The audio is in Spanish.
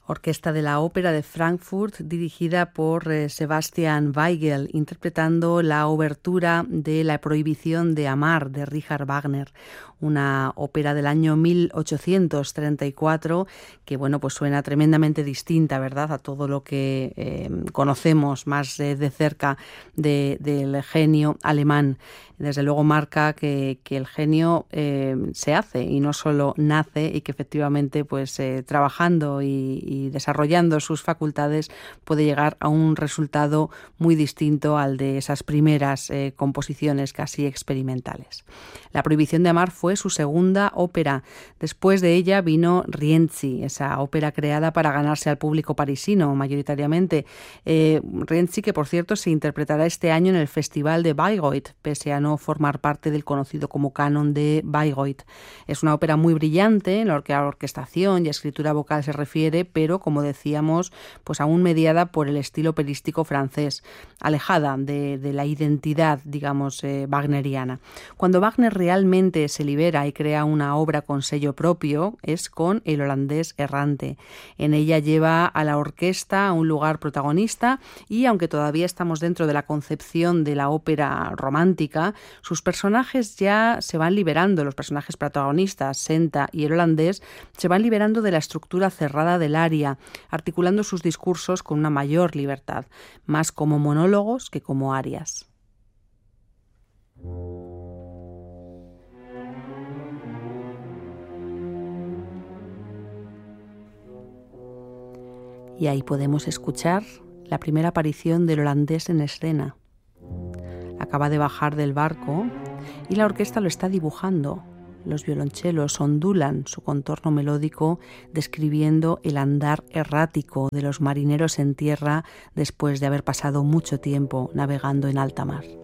Orquesta de la Ópera de Frankfurt, dirigida por Sebastian Weigel, interpretando la obertura de La prohibición de amar de Richard Wagner, una ópera del año 1834 que, bueno, pues suena tremendamente distinta, ¿verdad?, a todo lo que conocemos más de cerca del genio alemán. Desde luego marca que el genio se hace y no solo nace, y que efectivamente pues trabajando y desarrollando sus facultades puede llegar a un resultado muy distinto al de esas primeras composiciones casi experimentales. La prohibición de amar fue su segunda ópera. Después de ella vino Rienzi, esa ópera creada para ganarse al público parisino mayoritariamente. Rienzi, que por cierto se interpretará este año en el Festival de Bayreuth, pese a no formar parte del conocido como canon de Bayreuth. Es una ópera muy brillante en lo que a orquestación y escritura vocal se refiere, pero como decíamos, pues aún mediada por el estilo operístico francés, alejada de la identidad, digamos, wagneriana. Cuando Wagner realmente se libera y crea una obra con sello propio es con El holandés errante. En ella lleva a la orquesta a un lugar protagonista y, aunque todavía estamos dentro de la concepción de la ópera romántica, sus personajes ya se van liberando, los personajes protagonistas, Senta y el holandés, se van liberando de la estructura cerrada del aria, articulando sus discursos con una mayor libertad, más como monólogos que como arias. Y ahí podemos escuchar la primera aparición del holandés en escena. Acaba de bajar del barco y la orquesta lo está dibujando. Los violonchelos ondulan su contorno melódico, describiendo el andar errático de los marineros en tierra después de haber pasado mucho tiempo navegando en alta mar.